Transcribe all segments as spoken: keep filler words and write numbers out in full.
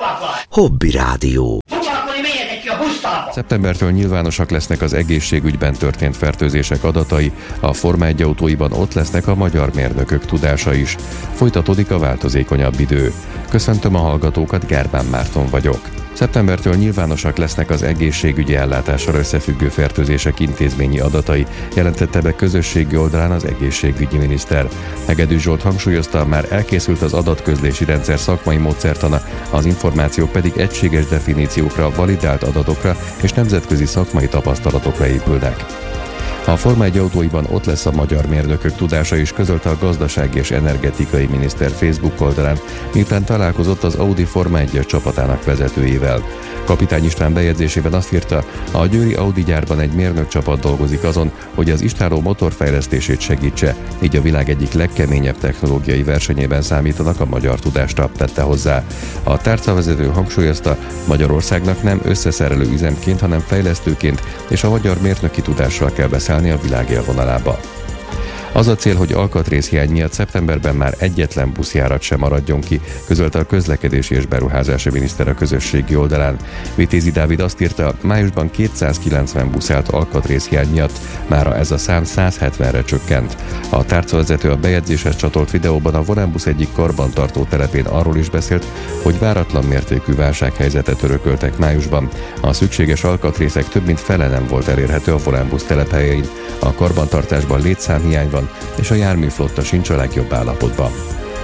Hobby Rádió. Szeptembertől nyilvánosak lesznek az egészségügyben történt fertőzések adatai, a Forma egy autóiban ott lesznek a magyar mérnökök tudása is. Folytatódik a változékonyabb idő. Köszöntöm a hallgatókat, Gerbán Márton vagyok. Szeptembertől nyilvánosak lesznek az egészségügyi ellátással összefüggő fertőzések intézményi adatai, jelentette be közösségi oldalán az egészségügyi miniszter. Hegedűs Zsolt hangsúlyozta, már elkészült az adatközlési rendszer szakmai módszertana, az információk pedig egységes definíciókra, validált adatokra és nemzetközi szakmai tapasztalatokra épülnek. A Forma egy autóiban ott lesz a magyar mérnökök tudása is, közölte a gazdasági és energetikai miniszter Facebook oldalán, miután találkozott az Audi Forma egyes csapatának vezetőjével. Kapitány István bejegyzésében azt írta, a győri Audi gyárban egy mérnök csapat dolgozik azon, hogy az istáló motorfejlesztését segítse, így a világ egyik legkeményebb technológiai versenyében számítanak a magyar tudásra, tette hozzá. A tárcavezető hangsúlyozta, Magyarországnak nem összeszerelő üzemként, hanem fejlesztőként és a magyar mérnöki tudással kell beszállni a világ élvonalába. Az a cél, hogy alkatrészhiány miatt szeptemberben már egyetlen buszjárat sem maradjon ki, közölte a közlekedési és beruházási miniszter a közösségi oldalán. Vitézi Dávid azt írta, májusban kétszázkilencven busz állt alkatrészhiány miatt, mára ez a szám száz hetvenre csökkent. A tárcavezető a bejegyzéshez csatolt videóban a Volánbusz egyik karbantartó telepén arról is beszélt, hogy váratlan mértékű válsághelyzetet örököltek májusban. A szükséges alkatrészek több mint fele nem volt elérhető a Volánbusz telephelyein. A karbantartásban létszámhiány van, és a járműflotta sincs a legjobb állapotban.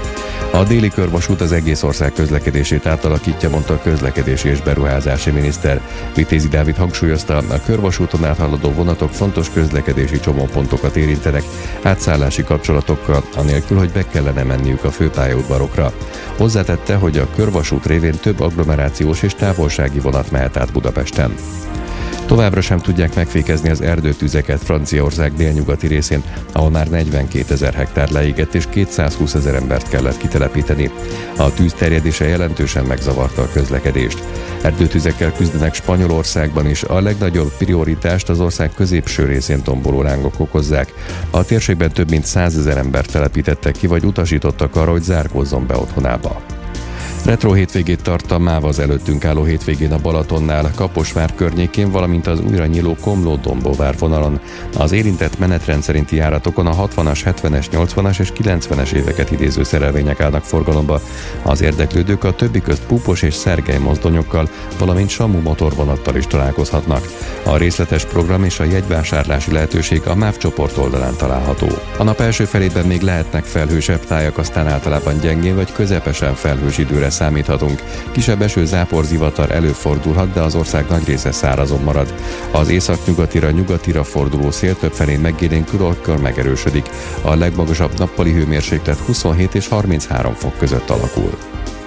A déli körvasút az egész ország közlekedését átalakítja, mondta a közlekedési és beruházási miniszter. Vitézi Dávid hangsúlyozta, a körvasúton áthaladó vonatok fontos közlekedési csomópontokat érintenek, átszállási kapcsolatokkal, anélkül, hogy be kellene menniük a főpályaudvarokra. Hozzátette, hogy a körvasút révén több agglomerációs és távolsági vonat mehet át Budapesten. Továbbra sem tudják megfékezni az erdőtüzeket Franciaország délnyugati részén, ahol már negyvenkétezer hektár leégett és kétszázhúszezer embert kellett kitelepíteni. A tűz terjedése jelentősen megzavarta a közlekedést. Erdőtüzekkel küzdenek Spanyolországban is, a legnagyobb prioritást az ország középső részén tomboló lángok okozzák. A térségben több mint százezer embert telepítettek ki, vagy utasítottak arra, hogy zárkózzon be otthonába. Retro hétvégét tart a MÁV az előttünk álló hétvégén a Balatonnál, Kaposvár környékén, valamint az újra nyíló Komló-Dombóvár vonalon. Az érintett menetrend szerinti járatokon a hatvanas, hetvenes, nyolcvanas és kilencvenes éveket idéző szerelvények állnak forgalomba. Az érdeklődők a többi közt Púpos és Szergely mozdonyokkal, valamint Samu motorvonattal is találkozhatnak. A részletes program és a jegyvásárlási lehetőség a MÁV csoport oldalán található. A nap első felében még lehetnek felhősebb tájak, aztán általában gyengén vagy közepesen felhős időre számíthatunk. Kisebb eső-záporzivatar előfordulhat, de az ország nagy része szárazon marad. Az északnyugatira, nyugatira forduló szél többfelé megélénkül, akkor megerősödik. A legmagasabb nappali hőmérséklet huszonhét és harminchárom fok között alakul.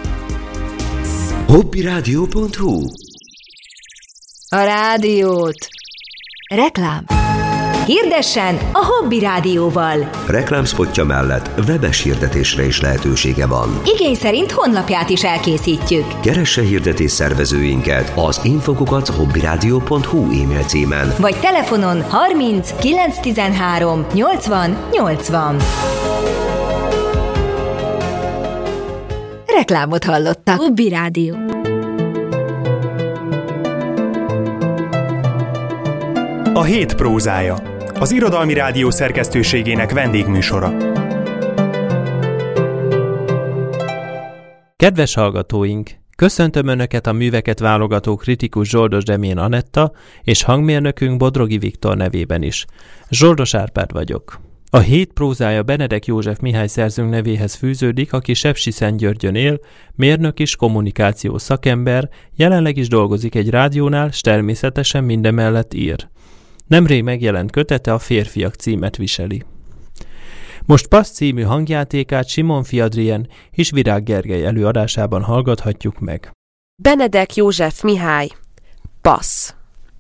hobby rádió pont hu A rádiót. Reklám. Hirdessen a Hobby Rádióval. Reklámszpotja mellett webes hirdetésre is lehetősége van. Igény szerint honlapját is elkészítjük. Keresse hirdetés szervezőinket az infokukat hobby rádió pont hu e-mail címen. Vagy telefonon harminc kilencszáztizenhárom nyolcvan nyolcvan. Reklámot hallottak. Hobby Rádió. A hét prózája. Az Irodalmi Rádió szerkesztőségének vendégműsora. Kedves hallgatóink! Köszöntöm Önöket a műveket válogató kritikus Zsoldos Demjén Anetta és hangmérnökünk Bodrogi Viktor nevében is. Zsoldos Árpád vagyok. A hét prózája Benedek József Mihály szerzőnk nevéhez fűződik, aki Sepsiszentgyörgyön él, mérnök és kommunikációs szakember, jelenleg is dolgozik egy rádiónál, s természetesen mindemellett ír. Nemrég megjelent kötete a Férfiak címet viseli. Most Passz című hangjátékát Simon Fiadrien és Virág Gergely előadásában hallgathatjuk meg. Benedek József Mihály, Passz.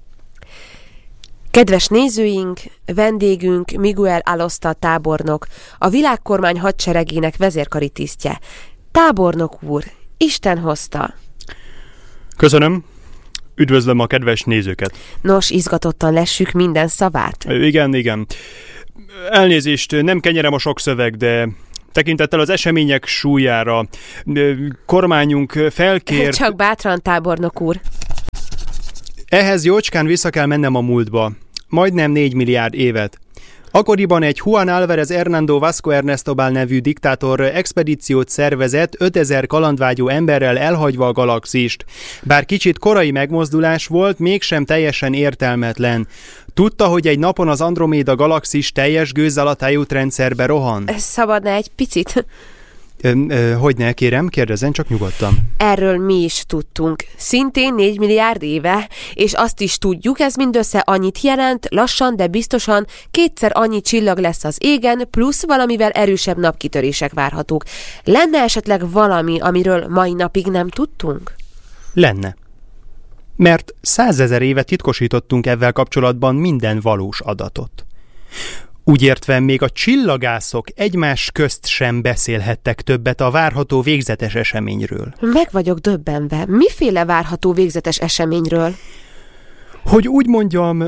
Kedves nézőink, vendégünk Miguel Alosta tábornok, a világkormány hadseregének vezérkari tisztje. Tábornok úr, Isten hozta. Köszönöm. Üdvözlöm a kedves nézőket. Nos, izgatottan lessük minden szavát. Igen, igen. Elnézést, nem kenyerem a sok szöveg, de Tekintettel az események súlyára. Kormányunk felkért... Csak bátran, tábornok úr. Ehhez jócskán vissza kell mennem a múltba. Majdnem négy milliárd évet. Akkoriban egy Juan Álvarez Hernando Vasco Ernestobal nevű diktátor expedíciót szervezett ötezer kalandvágyó emberrel elhagyva a galaxist. Bár kicsit korai megmozdulás volt, mégsem teljesen értelmetlen. Tudta, hogy egy napon az Androméda galaxis teljes gőzzel a tejútrendszerbe rohan? Szabadna egy picit? Ö, ö, hogyne, kérem, kérdezzen csak nyugodtan. Erről mi is tudtunk. Szintén négy milliárd éve, és azt is tudjuk, ez mindössze annyit jelent, lassan, de biztosan kétszer annyi csillag lesz az égen, plusz valamivel erősebb napkitörések várhatók. Lenne esetleg valami, amiről mai napig nem tudtunk? Lenne. Mert százezer éve titkosítottunk ezzel kapcsolatban minden valós adatot. Úgy értve még a csillagászok egymás közt sem beszélhettek többet a várható végzetes eseményről. Meg vagyok döbbenve. Miféle várható végzetes eseményről? Hogy úgy mondjam,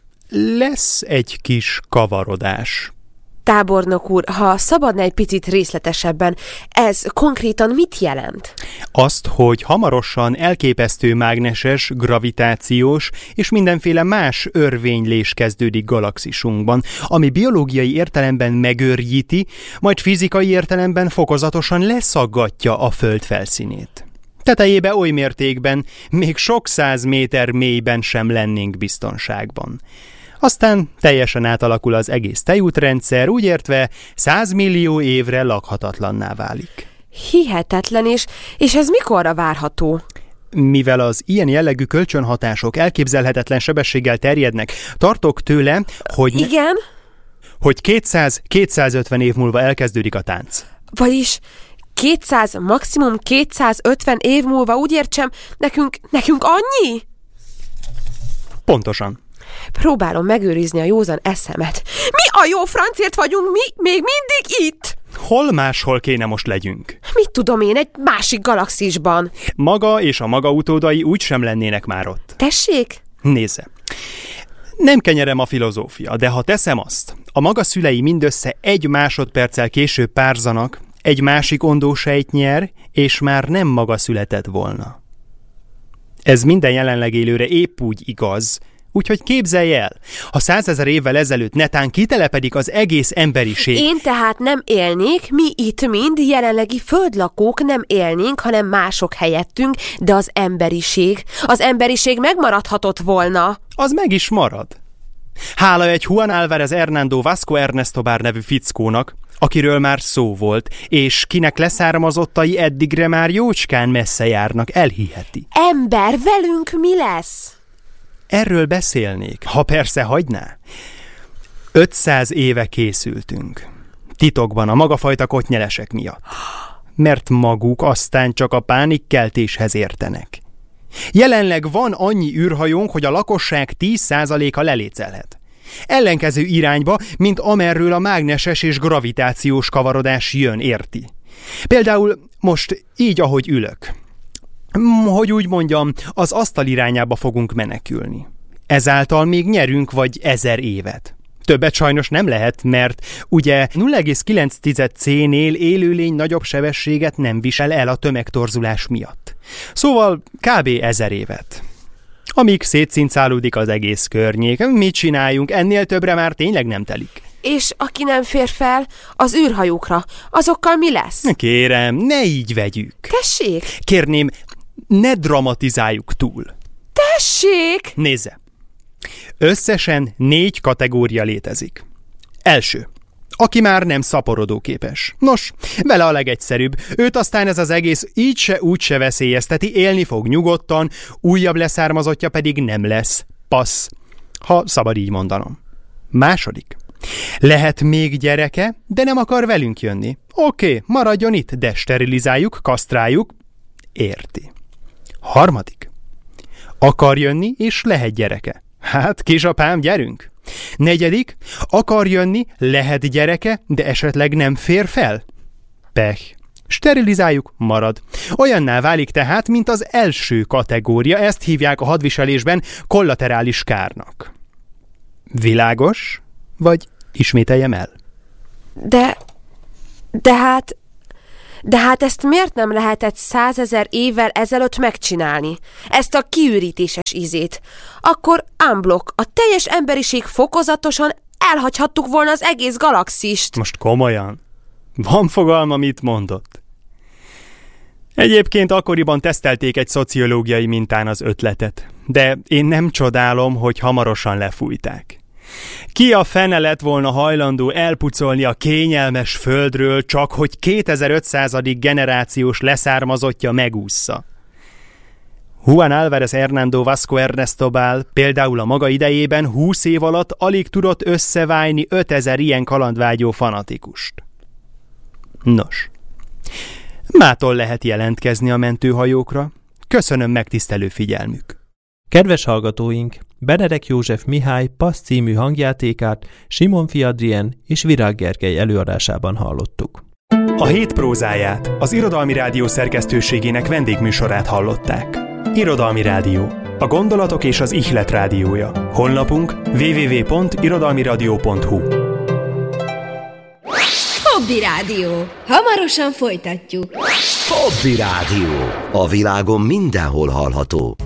lesz egy kis kavarodás. Tábornok úr, ha szabadna egy picit részletesebben, ez konkrétan mit jelent? Azt, hogy hamarosan elképesztő mágneses, gravitációs és mindenféle más örvénylés kezdődik galaxisunkban, ami biológiai értelemben megőrjíti, majd fizikai értelemben fokozatosan leszaggatja a Föld felszínét. Tetejébe oly mértékben, még sok száz méter mélyben sem lennénk biztonságban. Aztán teljesen átalakul az egész tejútrendszer, úgy értve százmillió évre lakhatatlanná válik. Hihetetlen, és, és ez mikorra várható? Mivel az ilyen jellegű kölcsönhatások elképzelhetetlen sebességgel terjednek, tartok tőle, hogy... Igen? Hogy kétszáz-kétszázötven év múlva elkezdődik a tánc. Vagyis kétszáz, maximum kétszázötven év múlva, úgy értsem, nekünk, nekünk annyi? Pontosan. Próbálom megőrizni a józan eszemet. Mi a jó francért vagyunk mi még mindig itt? Hol máshol kéne most legyünk? Mit tudom én, egy másik galaxisban. Maga és a maga utódai úgy sem lennének már ott. Tessék? Nézze. Nem kenyerem a filozófia, de ha teszem azt, a maga szülei mindössze egy másodperccel később párzanak, egy másik ondósejt nyer, és már nem maga született volna. Ez minden jelenleg élőre épp úgy igaz, úgyhogy képzelj el, ha százezer évvel ezelőtt netán kitelepedik az egész emberiség... Én tehát nem élnék, mi itt mind jelenlegi földlakók nem élnénk, hanem mások helyettünk, de az emberiség, az emberiség megmaradhatott volna. Az meg is marad. Hála egy Juan Álvarez Hernando Vasco Ernestobal nevű fickónak, akiről már szó volt, és kinek leszármazottai eddigre már jócskán messze járnak, elhiheti. Ember, velünk mi lesz? Erről beszélnék, ha persze hagyná. ötszáz éve készültünk. Titokban a magafajta kotnyelesek miatt. Mert maguk aztán csak a pánikkeltéshez értenek. Jelenleg van annyi űrhajónk, hogy a lakosság tíz százaléka lelécelhet. Ellenkező irányba, mint amerről a mágneses és gravitációs kavarodás jön, érti. Például most így, ahogy ülök. Hogy úgy mondjam, az asztal irányába fogunk menekülni. Ezáltal még nyerünk vagy ezer évet. Többet sajnos nem lehet, mert ugye nulla egész kilenc cé-nél élőlény nagyobb sebességet nem visel el a tömegtorzulás miatt. Szóval kb. ezer évet. Amíg szétszincálódik az egész környék, mit csináljunk, ennél többre már tényleg nem telik. És aki nem fér fel, az űrhajókra, azokkal mi lesz? Kérem, ne így vegyük. Tessék? Kérném, ne dramatizáljuk túl. Tessék! Nézze. Összesen négy kategória létezik. Első. Aki már nem szaporodóképes. Nos, vele a legegyszerűbb. Őt aztán ez az egész így se úgy se veszélyezteti, élni fog nyugodtan, újabb leszármazottja pedig nem lesz. Passz. Ha szabad így mondanom. Második. Lehet még gyereke, de nem akar velünk jönni. Oké, maradjon itt, de sterilizáljuk, kasztráljuk. Érti. Harmadik. Akar jönni, és lehet gyereke. Hát, kisapám, gyerünk! Negyedik, akar jönni, lehet gyereke, de esetleg nem fér fel. Pech. Sterilizáljuk, marad. Olyanná válik tehát, mint az első kategória, ezt hívják a hadviselésben kollaterális kárnak. Világos? Vagy ismételjem el? De De hát... De hát ezt miért nem lehetett százezer évvel ezelőtt megcsinálni? Ezt a kiürítéses izét. Akkor unblock, a teljes emberiség fokozatosan elhagyhattuk volna az egész galaxist. Most komolyan? Van fogalma, mit mondott? Egyébként akkoriban tesztelték egy szociológiai mintán az ötletet, de én nem csodálom, hogy hamarosan lefújták. Ki a fene lett volna hajlandó elpucolni a kényelmes földről, csak hogy kétezer-ötszázadik generációs leszármazottja megússza? Juan Álvarez Hernando Vasco Ernestobal például a maga idejében húsz év alatt alig tudott összeválni ötezer ilyen kalandvágyó fanatikust. Nos, mától lehet jelentkezni a mentőhajókra. Köszönöm megtisztelő figyelmük. Kedves hallgatóink, Benedek József Mihály Passz című hangjátékát Simon Fiadrien és Virág Gergely előadásában hallottuk. A hét prózáját, az Irodalmi Rádió szerkesztőségének vendégműsorát hallották. Irodalmi Rádió, a gondolatok és az ihlet rádiója. Honlapunk double-u double-u double-u pont irodalmi rádió pont hu. Hobby Rádió. Hamarosan folytatjuk. Hobby Rádió. A világon mindenhol hallható.